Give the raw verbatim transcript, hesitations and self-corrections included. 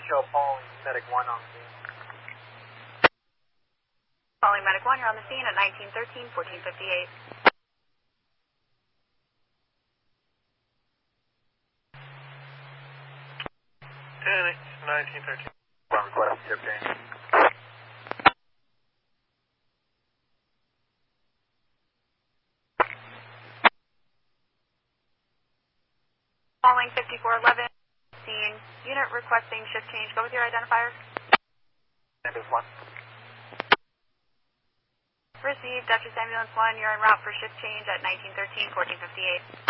show Pauling Medic one on the scene. Calling Medic one, you're on the scene at nineteen thirteen, fourteen fifty-eight. ten, nineteen thirteen. One request, ship change. Calling fifty-four eleven, scene, unit requesting shift change. Go with your identifiers. Ambulance one. Received, Dutchess Ambulance one, you're en route for shift change at nineteen thirteen, fourteen fifty-eight.